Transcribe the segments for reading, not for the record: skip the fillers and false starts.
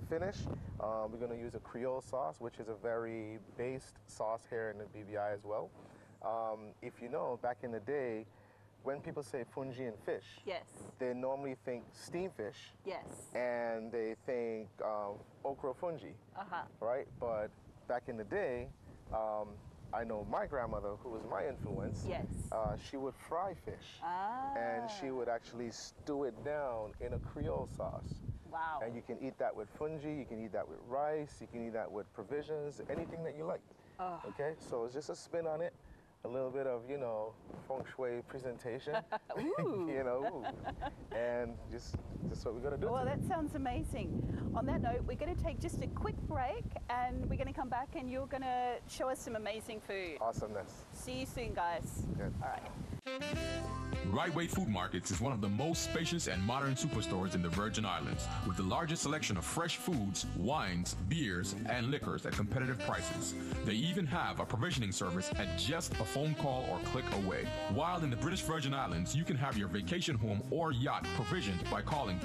finish, we're going to use a Creole sauce, which is a very based sauce here in the BVI as well. If you know, back in the day, when people say fungi and fish, yes, they normally think steamed fish, yes, and they think okra fungi, right? But back in the day, I know my grandmother, who was my influence, yes, she would fry fish, and she would actually stew it down in a Creole sauce. Wow. And you can eat that with fungi, you can eat that with rice, you can eat that with provisions, anything that you like. Okay, so it's just a spin on it, a little bit of, you know, feng shui presentation, you know, and just what we're going to do. Well, that sounds amazing. On that note, we're going to take just a quick break, and we're going to come back and you're going to show us some amazing food. Awesomeness. See you soon, guys. Good. All right. Right Way Food Markets is one of the most spacious and modern superstores in the Virgin Islands, with the largest selection of fresh foods, wines, beers, and liquors at competitive prices. They even have a provisioning service at just a phone call or click away. While in the British Virgin Islands, you can have your vacation home or yacht provisioned by calling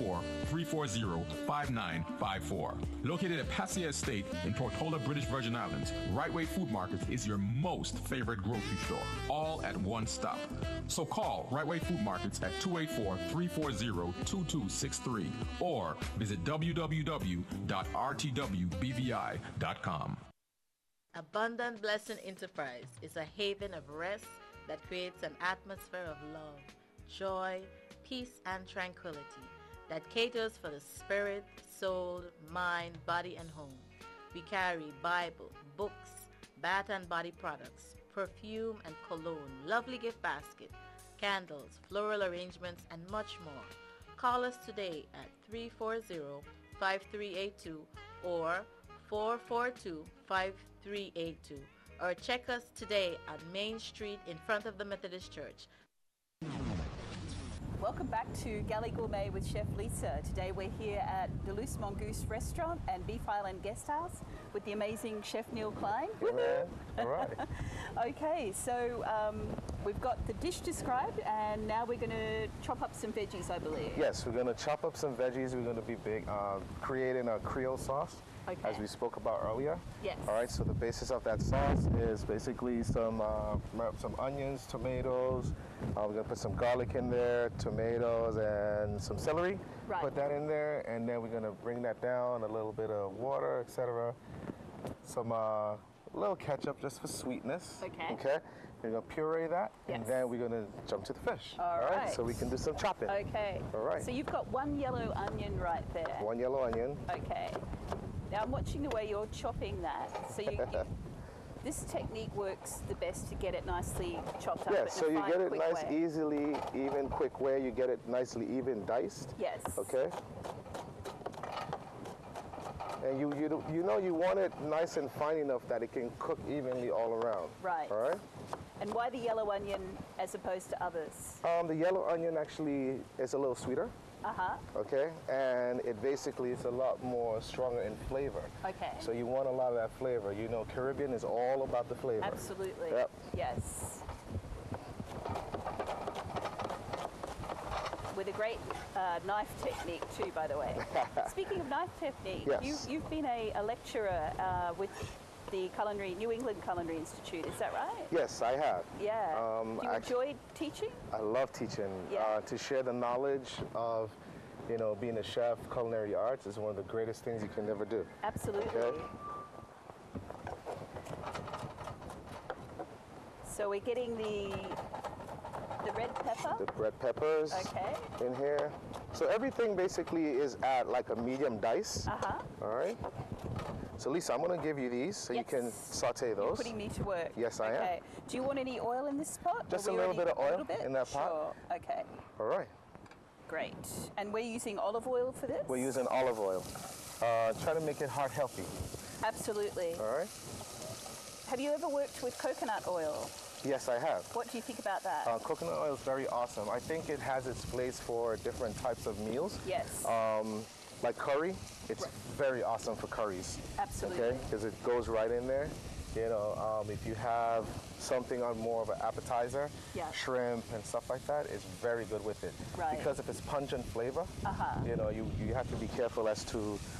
284-340-5954. Located at Passia Estate in Tortola, British Virgin Islands, Right Way Food Markets is your most favorite grocery store, all at one stop. So call Right Way Food Markets at 284-340-2263 or visit www.rtwbvi.com. Abundant Blessing Enterprise is a haven of rest that creates an atmosphere of love, joy, peace, and tranquility that caters for the spirit, soul, mind, body, and home. We carry Bible, books, bath and body products, perfume and cologne, lovely gift basket, candles, floral arrangements, and much more. Call us today at 340-5382 or 442-5382 or check us today at Main Street in front of the Methodist Church. Welcome back to Galley Gourmet with Chef Lisa. Today we're here at Deleuze Mongoose Restaurant and Beef Island Guest House with the amazing Chef Neil Klein. Yeah, all right. Okay, so we've got the dish described and now we're going to chop up some veggies, I believe. Yes, we're going to chop up some veggies. We're going to be creating a Creole sauce, as we spoke about earlier. Yes. All right, so the basis of that sauce is basically some onions, tomatoes. We're going to put some garlic in there, tomatoes, and some celery. Right. Put that in there, and then we're going to bring that down, a little bit of water, etc. Some little ketchup just for sweetness. Okay. Okay. We're going to puree that, Yes. and then we're going to jump to the fish. All right. So we can do some chopping. Okay. All right. So you've got one yellow onion right there. One yellow onion. Okay. Now I'm watching the way you're chopping that. So this technique works the best to get it nicely chopped up. Yes, so you get it nice, way. easily, even, quick way. You get it nicely even diced. Yes. Okay. And you know you want it nice and fine enough that it can cook evenly all around. Right. All right. And why the yellow onion as opposed to others? The yellow onion actually is a little sweeter. Okay, and it basically is a lot more stronger in flavor. Okay. So you want a lot of that flavor. You know, Caribbean is all about the flavor. Absolutely. Yep. Yes. With a great knife technique too, by the way. Speaking of knife technique, yes. you've been a lecturer with the New England Culinary Institute, is that right? Yes, I have. Yeah. Do you enjoy teaching? I love teaching. Yeah. To share the knowledge of, you know, being a chef, culinary arts is one of the greatest things you can ever do. Absolutely. Okay? So we're getting the red pepper? The red peppers in here. So everything basically is at like a medium dice. All right. So Lisa, I'm going to give you these so you can saute those. You're putting me to work. Yes, I am. Do you want any oil in this pot? Just a little bit of oil in that pot. Sure. Okay. All right. Great. And we're using olive oil for this? We're using olive oil. Try to make it heart healthy. Absolutely. All right. Have you ever worked with coconut oil? Yes, I have. What do you think about that? Coconut oil is very awesome. I think it has its place for different types of meals. Yes. Like curry, it's very awesome for curries. Absolutely. Okay, because it goes right in there. You know, if you have something on more of an appetizer, shrimp and stuff like that, it's very good with it. Right. Because of its pungent flavor, you know, you have to be careful as to